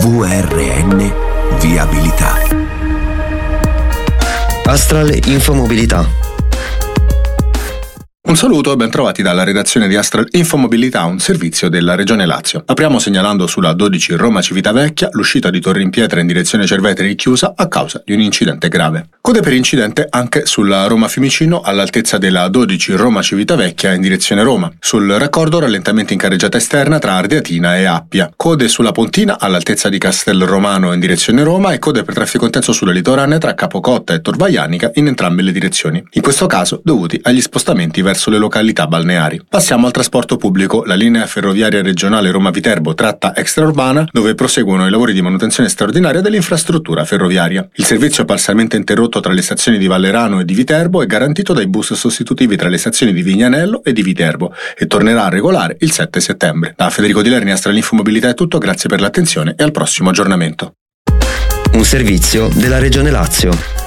VRN Viabilità. Astral Infomobilità. Un saluto e ben trovati dalla redazione di Astral Infomobilità, un servizio della Regione Lazio. Apriamo segnalando sulla 12 Roma Civitavecchia l'uscita di Torre in Pietra in direzione Cerveteri chiusa a causa di un incidente grave. Code per incidente anche sulla Roma Fiumicino all'altezza della 12 Roma Civitavecchia in direzione Roma. Sul raccordo rallentamenti in carreggiata esterna tra Ardeatina e Appia. Code sulla Pontina all'altezza di Castelromano in direzione Roma e code per traffico intenso sulla litoranea tra Capocotta e Tor Vaianica in entrambe le direzioni. In questo caso dovuti agli spostamenti verso le località balneari. Passiamo al trasporto pubblico. La linea ferroviaria regionale Roma-Viterbo tratta extraurbana, dove proseguono i lavori di manutenzione straordinaria dell'infrastruttura ferroviaria. Il servizio è parzialmente interrotto tra le stazioni di Vallerano e di Viterbo e garantito dai bus sostitutivi tra le stazioni di Vignanello e di Viterbo e tornerà a regolare il 7 settembre. Da Federico Di Lerni, Astral Infomobilità è tutto, grazie per l'attenzione e al prossimo aggiornamento. Un servizio della Regione Lazio.